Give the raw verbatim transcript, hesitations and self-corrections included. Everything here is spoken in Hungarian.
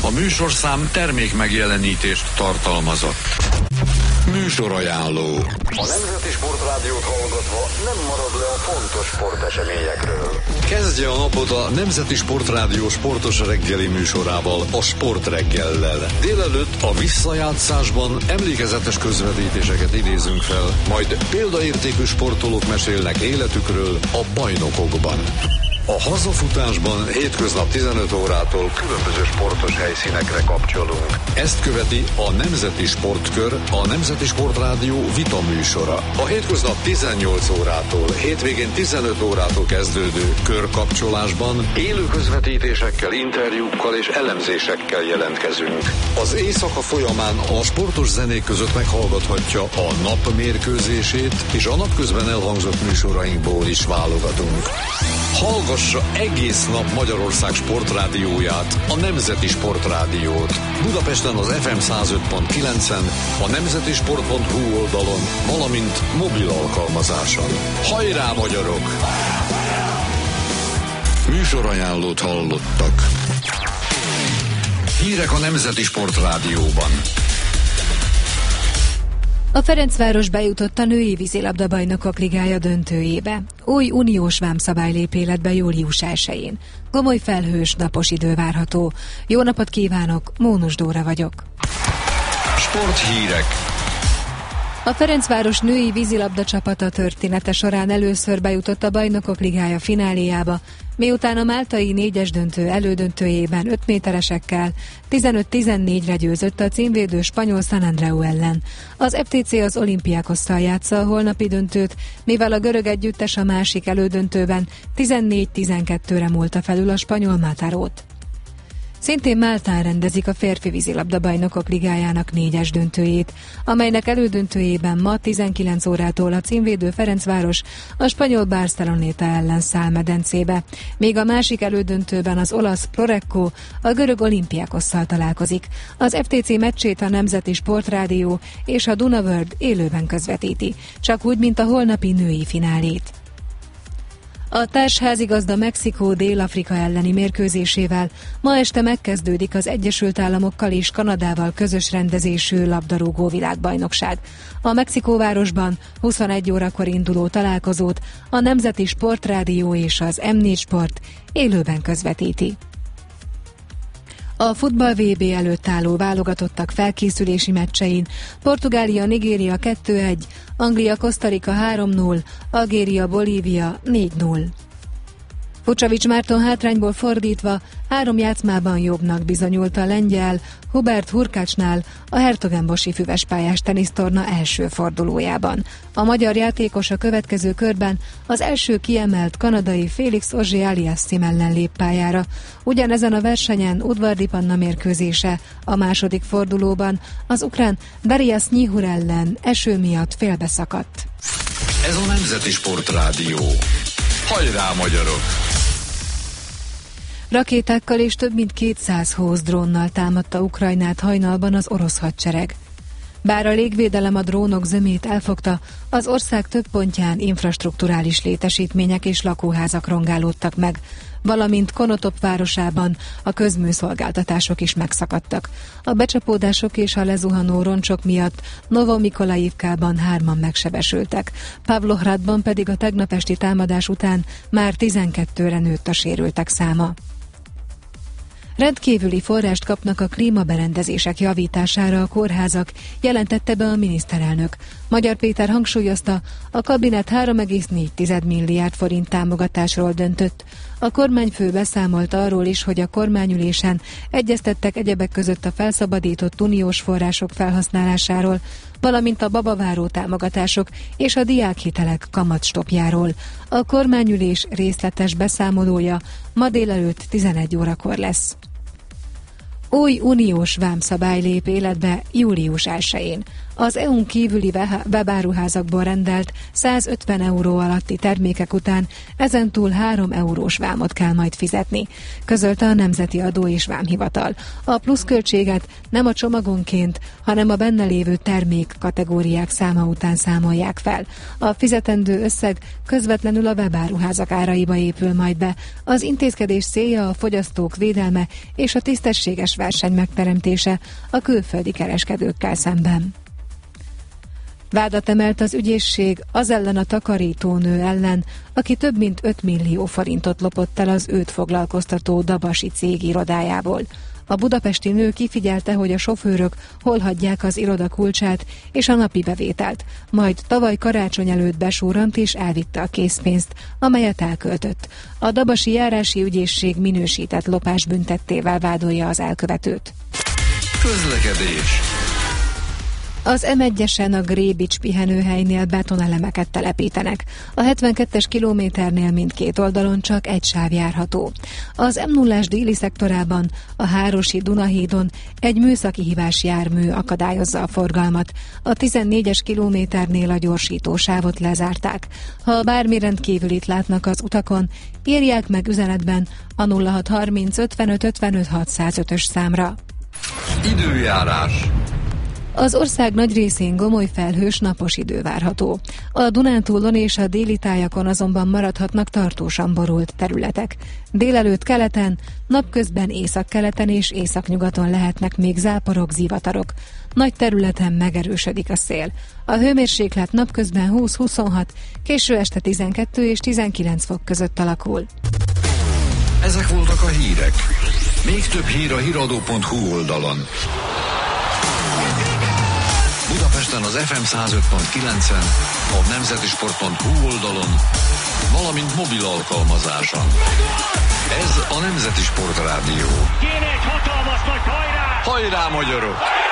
A műsorszám termék megjelenítést tartalmazott. Műsorajánló. A Nemzeti Sportrádiót hallgatva nem marad le a fontos sporteseményekről. Kezdje a napot a Nemzeti Sportrádió sportos reggeli műsorával, a Sportreggellel. Délelőtt a visszajátszásban emlékezetes közvetítéseket idézünk fel, majd példaértékű sportolók mesélnek életükről a bajnokokban. A hazafutásban hétköznap tizenöt órától különböző sportos helyszínekre kapcsolunk. Ezt követi a Nemzeti Sportkör, a Nemzeti Sportrádió vita műsora. A hétköznap tizennyolc órától, hétvégén tizenöt órától kezdődő körkapcsolásban élő közvetítésekkel, interjúkkal és elemzésekkel jelentkezünk. Az éjszaka folyamán a sportos zenék között meghallgathatja a nap mérkőzését, és a napközben elhangzott műsorainkból is válogatunk. Hallgassa egész nap Magyarország sportrádióját, a Nemzeti Sportrádiót. Budapesten az ef em száz öt pont kilencen, a nemzetisport pont hu oldalon, valamint mobil alkalmazáson. Hajrá, magyarok! Műsorajánlót hallottak. Hírek a Nemzeti Sportrádióban. A Ferencváros bejutott a női vízilabda-bajnokok ligája döntőjébe. Új uniós vámszabály lép életbe július elsején. Gomoly felhős, napos idő várható. Jó napot kívánok, Mónus Dóra vagyok. Sporthírek. A Ferencváros női vízilabda csapata története során először bejutott a Bajnokok Ligája fináléjába, miután a máltai négyes döntő elődöntőjében öt méteresekkel tizenöt tizennégyre győzött a címvédő spanyol San Andreu ellen. Az ef té cé az Olympiakosszal játsza a holnapi döntőt, mivel a görög együttes a másik elődöntőben tizennégy tizenkettőre múlta felül a spanyol Matarót. Szintén Máltán rendezik a férfi vízilabda bajnokok ligájának négyes döntőjét, amelynek elődöntőjében ma tizenkilenc órától a címvédő Ferencváros a spanyol Barceloneta ellen száll medencébe, míg a másik elődöntőben az olasz Prorecco a görög Olympiakosszal találkozik. Az ef té cé meccsét a Nemzeti Sportrádió és a Dunaworld élőben közvetíti, csak úgy, mint a holnapi női finálét. A társházigazda Mexikó Dél-Afrika elleni mérkőzésével ma este megkezdődik az Egyesült Államokkal és Kanadával közös rendezésű labdarúgó világbajnokság. A Mexikóvárosban huszonegy órakor induló találkozót a Nemzeti Sportrádió és az em négy Sport élőben közvetíti. A futball vé bé előtt álló válogatottak felkészülési meccsein Portugália-Nigéria kettő egy, Anglia-Kosztarika három null, Algéria-Bolívia négy null. Vucsovics Márton hátrányból fordítva három játszmában jobbnak bizonyult a lengyel Hubert Hurkácsnál a Hertogenbosi füvespályás tenisztorna első fordulójában. A magyar játékos a következő körben az első kiemelt kanadai Félix Auger-Aliassime ellen lép pályára. Ugyanezen a versenyen Udvardi Panna mérkőzése a második fordulóban az ukrán Darius Nyihur ellen eső miatt félbeszakadt. Ez a Nemzeti Sportrádió. Hajrá, magyarok! Rakétákkal és több mint kétszáz húsz drónnal támadta Ukrajnát hajnalban az orosz hadsereg. Bár a légvédelem a drónok zömét elfogta, az ország több pontján infrastrukturális létesítmények és lakóházak rongálódtak meg, valamint Konotop városában a közműszolgáltatások is megszakadtak. A becsapódások és a lezuhanó roncsok miatt Novomikolaivkában hárman megsebesültek, Pavlohradban pedig a tegnap esti támadás után már tizenkettőre nőtt a sérültek száma. Rendkívüli forrást kapnak a klímaberendezések javítására a kórházak, jelentette be a miniszterelnök. Magyar Péter hangsúlyozta, a kabinet három egész négy milliárd forint támogatásról döntött. A kormányfő beszámolt arról is, hogy a kormányülésen egyeztettek egyebek között a felszabadított uniós források felhasználásáról, valamint a babaváró támogatások és a diákhitelek kamatstopjáról. A kormányülés részletes beszámolója ma délelőtt tizenegy órakor lesz. Új uniós vámszabály lép életbe július elsején. Az é u-n kívüli webáruházakból rendelt százötven euró alatti termékek után ezentúl három eurós vámot kell majd fizetni, közölte a Nemzeti Adó és Vámhivatal. A pluszköltséget nem a csomagonként, hanem a benne lévő termék kategóriák száma után számolják fel. A fizetendő összeg közvetlenül a webáruházak áraiba épül majd be. Az intézkedés célja a fogyasztók védelme és a tisztességes verseny megteremtése a külföldi kereskedőkkel szemben. Vádat emelt az ügyészség az ellen a takarítónő ellen, aki több mint öt millió forintot lopott el az őt foglalkoztató Dabasi cég irodájából. A budapesti nő kifigyelte, hogy a sofőrök hol hagyják az iroda kulcsát és a napi bevételt, majd tavaly karácsony előtt besúrant és elvitte a készpénzt, amelyet elköltött. A dabasi járási ügyészség minősített lopásbüntettével vádolja az elkövetőt. Közlekedés. Az em egyesen a Grébics pihenőhelynél betonelemeket telepítenek. A hetvenkettes kilométernél mindkét oldalon csak egy sáv járható. Az em nullás déli szektorában, a Hárosi Dunahídon egy műszaki hibás jármű akadályozza a forgalmat. A tizennégyes kilométernél a gyorsítósávot lezárták. Ha bármi rendkívülit látnak az utakon, írják meg üzenetben a nulla hat harminc ötvenöt ötvenöt hatszázötös számra. Időjárás. Az ország nagy részén gomoly felhős napos idő várható. A Dunántúlon és a déli tájakon azonban maradhatnak tartósan borult területek. Délelőtt keleten, napközben északkeleten és északnyugaton lehetnek még záporok, zivatarok. Nagy területen megerősödik a szél. A hőmérséklet napközben húsz-huszonhat, késő este tizenkettő és tizenkilenc fok között alakul. Ezek voltak a hírek. Még több hír a híradó pont hu oldalon. Budapesten az ef em száz öt pont kilencen, a nemzetisport pont hu oldalon, valamint mobil alkalmazáson. Ez a Nemzeti Sport Rádió. Kéne egy hatalmas nagy hajrá! Hajrá, magyarok!